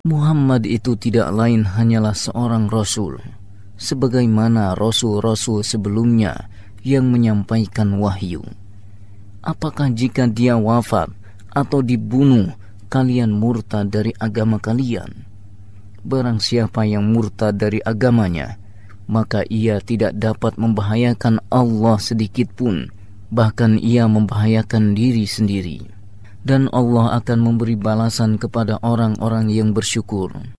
Muhammad itu tidak lain hanyalah seorang Rasul, sebagaimana Rasul-Rasul sebelumnya yang menyampaikan wahyu. Apakah jika dia wafat atau dibunuh, kalian murtad dari agama kalian? Barang siapa yang murtad dari agamanya, maka ia tidak dapat membahayakan Allah sedikit pun, bahkan ia membahayakan diri sendiri. Dan Allah akan memberi balasan kepada orang-orang yang bersyukur.